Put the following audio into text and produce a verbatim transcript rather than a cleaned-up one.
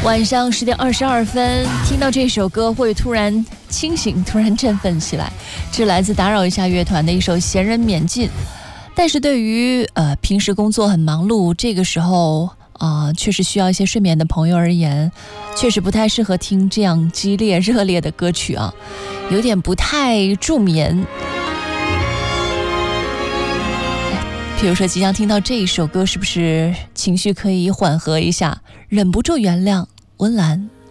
晚上十点二十二分，听到这首歌会突然清醒，突然振奋起来。这来自打扰一下乐团的一首《闲人免尽》，但是对于呃平时工作很忙碌，这个时候啊、呃、确实需要一些睡眠的朋友而言，确实不太适合听这样激烈热烈的歌曲啊，有点不太助眠。比如说即将听到这一首歌，是不是情绪可以缓和一下？忍不住原谅，温岚。